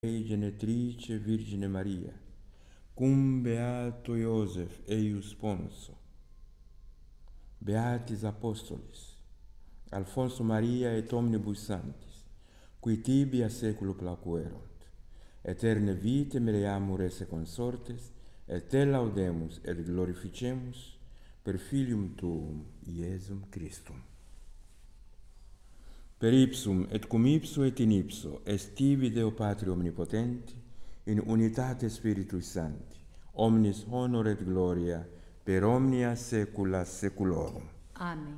Genetrice Virgine Maria, cum beato Iosef eius Ponso, beatis apostolis, Alfonso Maria et omnibus sanctis, qui tibi a saeculo placuerunt, aeterne vitae meleamur esse consortes, et te laudemus et glorificemus per filium tuum, Iesum Christum. Per ipsum et cum ipso et in ipso est tibi Deo Patri omnipotenti, in unitate Spiritui Sancti, omnis honor et gloria per omnia saecula saeculorum. Amen.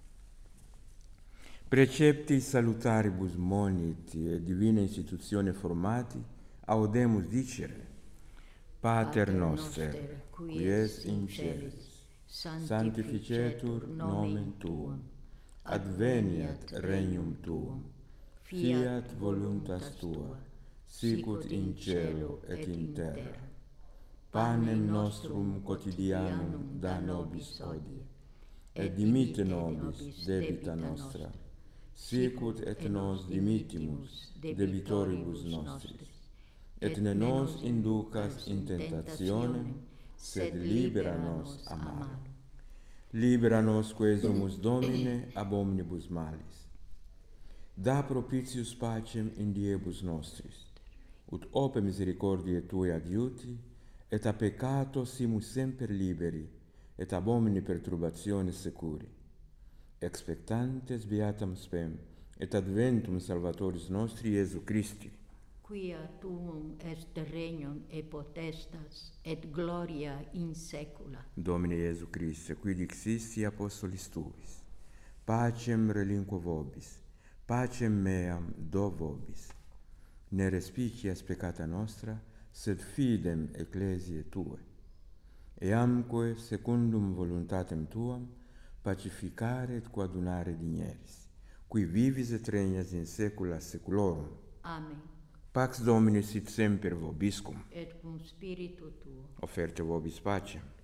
Precepti salutaribus moniti et divina institutione formati, audemus dicere: Pater noster, qui es in celis, sanctificetur nomen tuum, adveniat regnum tuum, fiat voluntas tua, sicut in cielo et in terra. Panem nostrum quotidianum da nobis hodie, et dimitte nobis debita nostra, sicut et nos dimittimus debitoribus nostris, et ne nos inducas in tentationem, sed libera nos a malo. Libera nos quesumus Domine ab omnibus malis. Da propitius pacem in diebus nostris, ut ope misericordiae Tui adiuti, et a peccato simus semper liberi, et ab omni perturbatione securi. Expectantes beatam spem, et adventum Salvatoris nostri Iesu Christi, Quia tuum est regnum et potestas et gloria in saecula. Domine Iesu Christe, qui dixisti apostolis Tuis, pacem relinquo vobis, pacem meam do vobis. Ne respicias peccata nostra, sed fidem ecclesiae Tuae. Eamque secundum voluntatem Tuam pacificare et coadunare digneris, qui vivis et regnas in saecula saeculorum. Amen. Pax Domini sit semper vobiscum. Et cum spiritu tuo. Offerte vobis pacem.